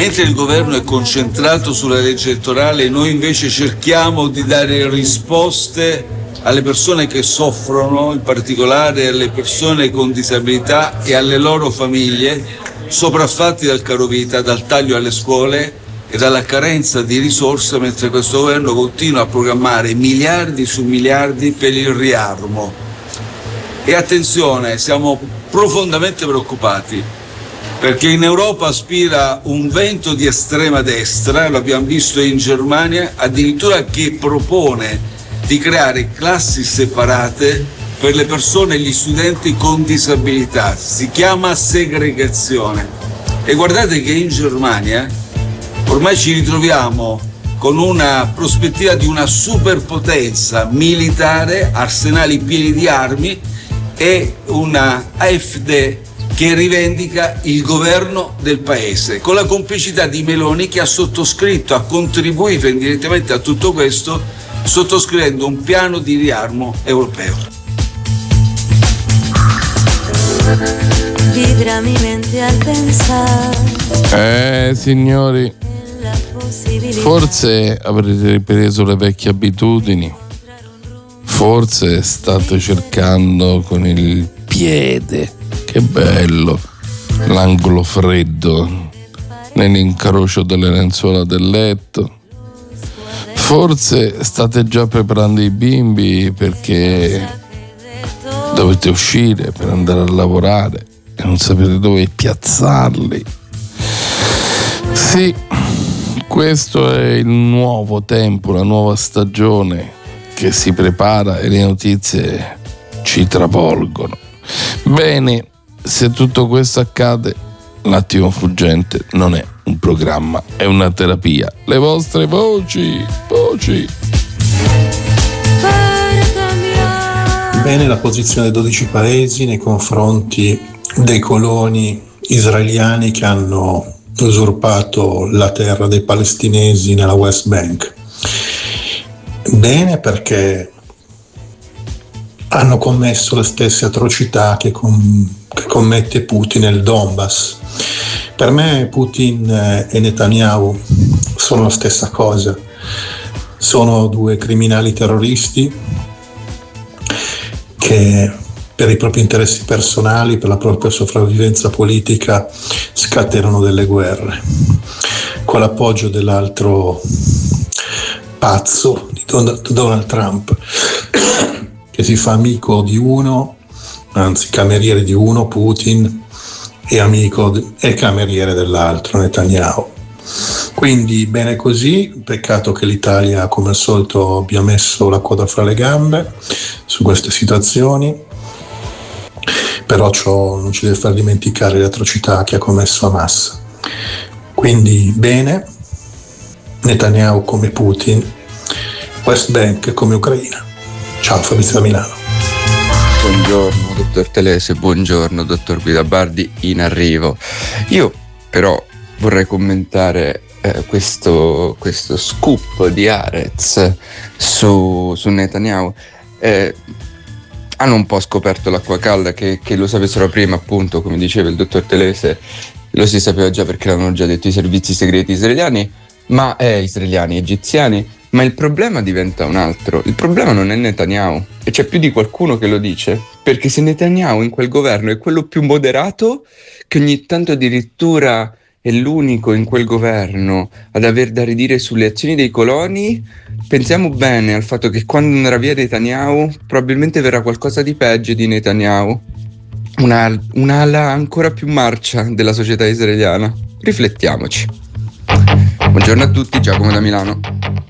Mentre il governo è concentrato sulla legge elettorale, noi invece cerchiamo di dare risposte alle persone che soffrono, in particolare alle persone con disabilità e alle loro famiglie, sopraffatti dal carovita, dal taglio alle scuole e dalla carenza di risorse, mentre questo governo continua a programmare miliardi su miliardi per il riarmo. E attenzione, siamo profondamente preoccupati, perché in Europa aspira un vento di estrema destra, lo abbiamo visto in Germania, addirittura che propone di creare classi separate per le persone e gli studenti con disabilità. Si chiama segregazione. E guardate che in Germania ormai ci ritroviamo con una prospettiva di una superpotenza militare, arsenali pieni di armi e una AfD che rivendica il governo del paese, con la complicità di Meloni, che ha sottoscritto, ha contribuito indirettamente a tutto questo, sottoscrivendo un piano di riarmo europeo. Vibra mi mente al pensare. Signori, forse avrete ripreso le vecchie abitudini, forse state cercando con il piede, che bello, l'angolo freddo nell'incrocio delle lenzuola del letto. Forse state già preparando i bimbi perché dovete uscire per andare a lavorare e non sapete dove piazzarli. Sì, questo è il nuovo tempo, la nuova stagione che si prepara e le notizie ci travolgono. Bene, se tutto questo accade, L'attimo fuggente non è un programma, è una terapia. Le vostre voci. Bene la posizione dei 12 paesi nei confronti dei coloni israeliani che hanno usurpato la terra dei palestinesi nella West Bank. Bene perché hanno commesso le stesse atrocità che commette Putin nel Donbass. Per me Putin e Netanyahu sono la stessa cosa, sono due criminali terroristi che per i propri interessi personali, per la propria sopravvivenza politica, scatenano delle guerre con l'appoggio dell'altro pazzo di Donald Trump, che si fa amico di uno, anzi cameriere di uno, Putin, e amico e cameriere dell'altro, Netanyahu. Quindi bene così, peccato che l'Italia come al solito abbia messo la coda fra le gambe su queste situazioni, però ciò non ci deve far dimenticare le atrocità che ha commesso Hamas. Quindi bene, Netanyahu come Putin, West Bank come Ucraina. Ciao Fabrizio da Milano. Buongiorno dottor Telese, buongiorno dottor Guidabardi in arrivo. Io però vorrei commentare questo scoop di Haaretz su Netanyahu. Hanno un po' scoperto l'acqua calda, che lo sapessero prima, appunto, come diceva il dottor Telese, lo si sapeva già perché l'hanno già detto i servizi segreti israeliani, egiziani, ma il problema diventa un altro. Il problema non è Netanyahu, e c'è più di qualcuno che lo dice, perché se Netanyahu in quel governo è quello più moderato, che ogni tanto addirittura è l'unico in quel governo ad aver da ridire sulle azioni dei coloni, pensiamo bene al fatto che quando andrà via Netanyahu probabilmente verrà qualcosa di peggio di Netanyahu, un'ala ancora più marcia della società israeliana. Riflettiamoci. Buongiorno a tutti, Giacomo da Milano.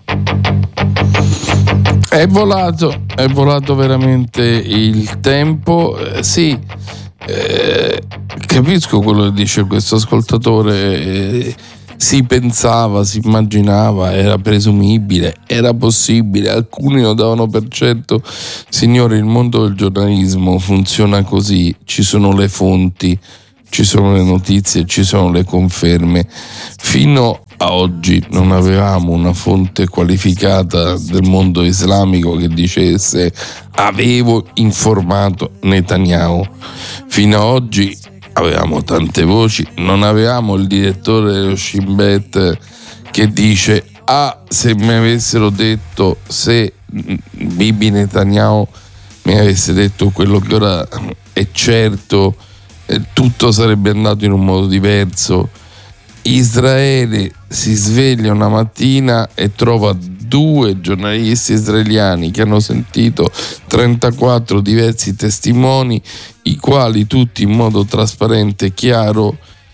È volato veramente il tempo. Sì, capisco quello che dice questo ascoltatore. Si pensava, si immaginava, era presumibile, era possibile, alcuni lo davano per certo. Signori, il mondo del giornalismo funziona così: ci sono le fonti, ci sono le notizie, ci sono le conferme. Fino a oggi non avevamo una fonte qualificata del mondo islamico che dicesse avevo informato Netanyahu. Fino a oggi avevamo tante voci, non avevamo il direttore dello Shin Bet che dice se mi avessero detto, se Bibi Netanyahu mi avesse detto quello che ora è certo, tutto sarebbe andato in un modo diverso. Israele si sveglia una mattina e trova 2 giornalisti israeliani che hanno sentito 34 diversi testimoni, i quali tutti in modo trasparente e chiaro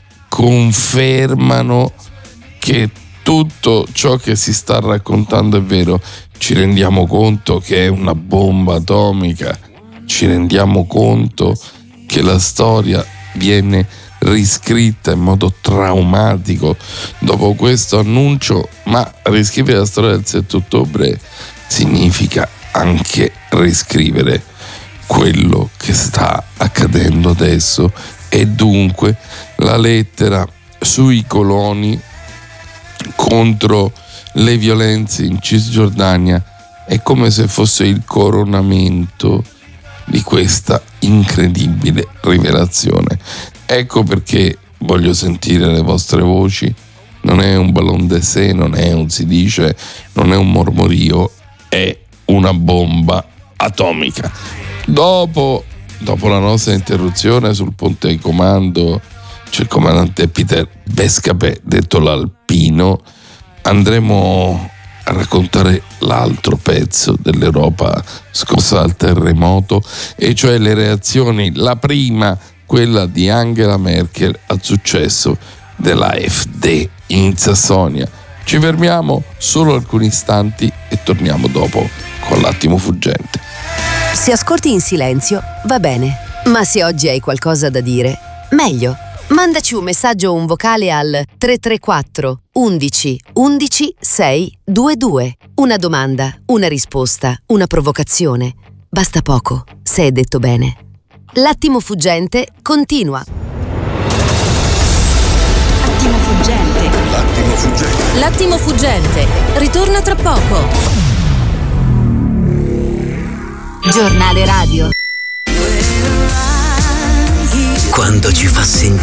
confermano che tutto ciò che si sta raccontando è vero. Ci rendiamo conto che è una bomba atomica, ci rendiamo conto che la storia viene riscritta in modo traumatico dopo questo annuncio, ma riscrivere la storia del 7 ottobre significa anche riscrivere quello che sta accadendo adesso, e dunque la lettera sui coloni contro le violenze in Cisgiordania è come se fosse il coronamento di questa incredibile rivelazione. Ecco perché voglio sentire le vostre voci. Non è un ballon d'essai, non è un si dice, non è un mormorio, è una bomba atomica. Dopo la nostra interruzione sul ponte di comando c'è il comandante Peter Bescapè, detto l'Alpino. Andremo a raccontare l'altro pezzo dell'Europa scossa dal terremoto, e cioè le reazioni. La prima, quella di Angela Merkel al successo dell'AfD in Sassonia. Ci fermiamo solo alcuni istanti e torniamo dopo con l'attimo fuggente. Se ascolti in silenzio va bene, ma se oggi hai qualcosa da dire, meglio. Mandaci un messaggio o un vocale al 334 11 11 622. Una domanda, una risposta, una provocazione. Basta poco, se è detto bene. L'attimo fuggente continua. Attimo fuggente. L'attimo fuggente. L'attimo fuggente ritorna tra poco. Giornale radio. Quando ci fa sentire